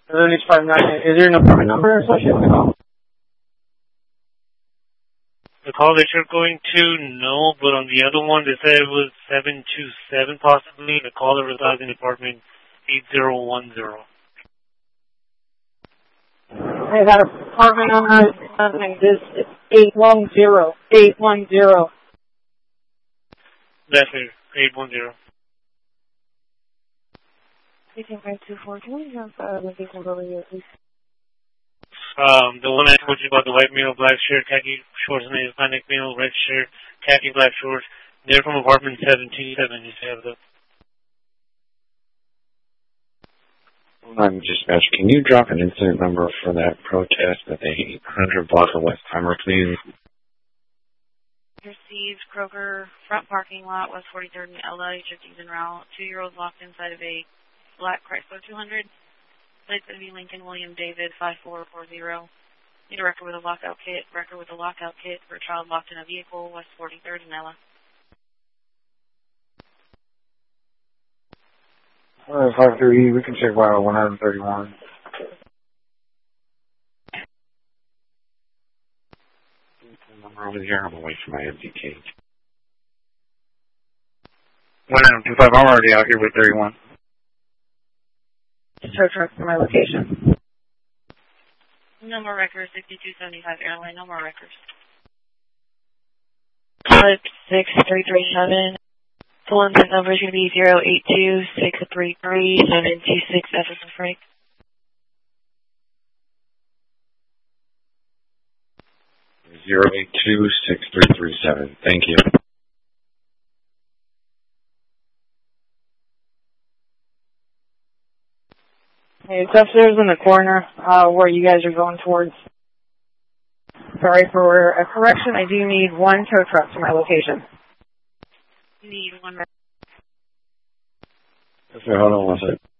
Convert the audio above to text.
Is there an apartment number associated with the call? The call that you're going to, no, but on the other one, they said it was 727 possibly. The caller resides in apartment 8010. Hey, that apartment number doesn't exist. It's 810. 810. That's it, 810. 18524. Can we have location over here, please? The one I told you about, the white male, black shirt, khaki shorts, and the Hispanic male, red shirt, khaki black shorts. They're from apartment 727. You have the. I'm just asking, can you drop an incident number for that protest at the 800 block of Westheimer, please? Received Kroger front parking lot, West 43rd and LA, drifting en route. 2-year-old locked inside of a black Chrysler 200. Plate's going to be Lincoln William David 5440. Need a record with a lockout kit. Record with a lockout kit for a child locked in a vehicle, West 43rd and LA. Alright, 53, we can check by 131. I'm over here, I'm away from my empty cage. 125, I'm already out here with 31. Tow truck for my location. No more records, 6275 airline, no more records. 6337. The one that number is going to be 082-633-726 F as in Frank. Zero 826337. Thank you. Hey, it's upstairs in the corner, where you guys are going towards. Sorry for a correction. I do need one tow truck to my location. You need one record. Okay, hold on one second.